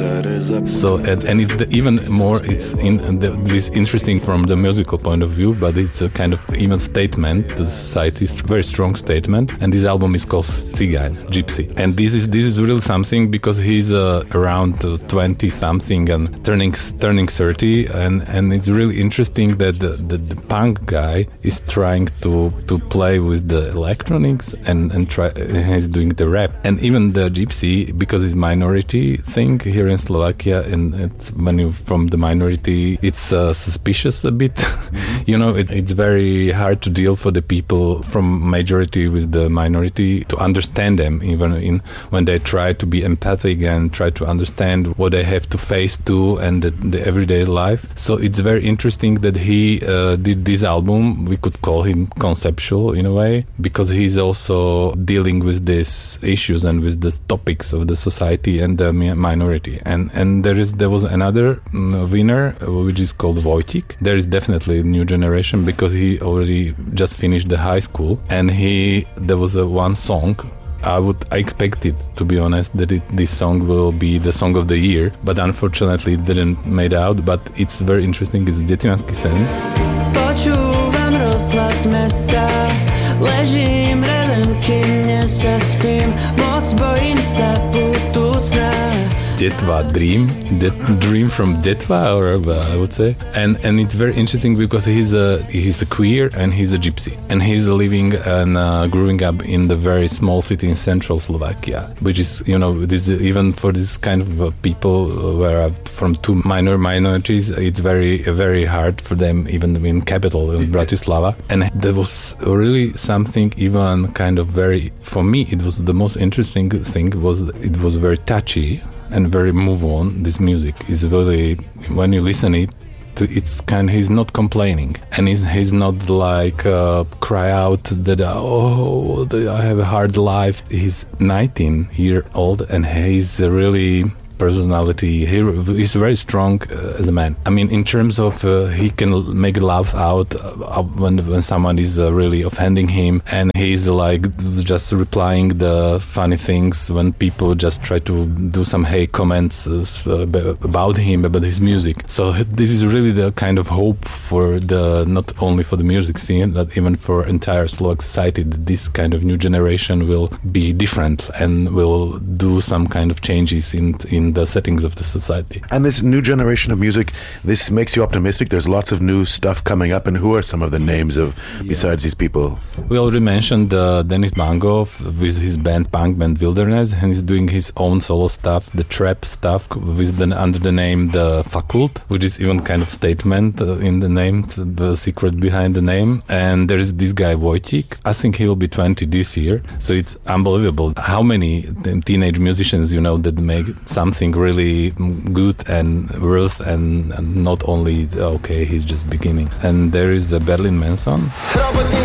So and it's even more, it's this interesting from the musical point of view, but it's a kind of even statement to society. It's a very strong statement, and this album is called Cigány, Gypsy, and this is really something because he's around 20 something and turning 30, and it's really interesting that the punk guy is trying to play with the electronics and he's doing the rap, and even the Gypsy, because it's minority thing here in Slovakia, and it's when you're from the minority, it's suspicious a bit. It's very hard to deal for the people from majority with the minority to understand them, even when they try to be empathic and try to understand what they have to face too and the everyday life. So it's very interesting that he did this album. We could call him conceptual in a way, because he's also dealing with these issues and with the topics of the society and the minority. And there was another winner, which is called Vojtik. There is definitely a new generation because he already just finished the high school, and there was one song. I expected, to be honest, that this song will be the song of the year, but unfortunately it didn't made out. But it's very interesting. It's Dětňanský sen. Počúvam rozhlas mesta, ležím, revem, kým nezaspím, moc bojím sa budúcna. Detva dream from Detva, or I would say, and it's very interesting because he's a queer and he's a gypsy, and he's living and growing up in the very small city in central Slovakia, which is this, even for this kind of people where from two minorities, it's very very hard for them, even in capital in Bratislava. And there was really something even kind of very, for me it was the most interesting thing, it was very touchy and very move on. This music is really, when you listen it's kind, he's not complaining, and he's not like cry out that I have a hard life. He's 19-year-old and he's really personality. He's very strong as a man. I mean, in terms of he can make laugh out when someone is really offending him, and he's like just replying the funny things when people just try to do some hate comments about him, about his music. So this is really the kind of hope for not only for the music scene, but even for entire Slovak society, that this kind of new generation will be different and will do some kind of changes in the settings of the society. And this new generation of music, this makes you optimistic? There's lots of new stuff coming up, and who are some of the names besides these people? We already mentioned Denis Bangov with his punk band Wilderness, and he's doing his own solo stuff, the trap stuff, under the name The Fakult, which is even kind of statement in the name, the secret behind the name. And there is this guy Vojtik. I think he will be 20 this year, so it's unbelievable how many teenage musicians that make something really good and worth, and not only okay, he's just beginning. And there is the Berlin Manson.